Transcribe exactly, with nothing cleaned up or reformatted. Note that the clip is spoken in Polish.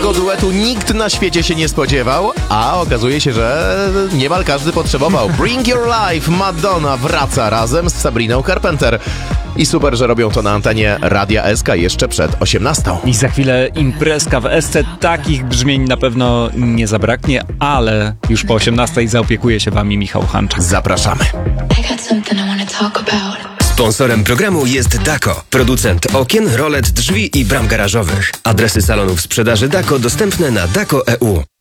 tego duetu nikt na świecie się nie spodziewał, a okazuje się, że niemal każdy potrzebował. Bring Your Life, Madonna wraca razem z Sabriną Carpenter. I super, że robią to na antenie Radia S K jeszcze przed osiemnastą. I za chwilę imprezka w S C. Takich brzmień na pewno nie zabraknie, ale już po osiemnastej zaopiekuje się wami Michał Hanczak. Zapraszamy. Sponsorem programu jest Dako, producent okien, rolet, drzwi i bram garażowych. Adresy salonów sprzedaży Dako dostępne na dako kropka e u.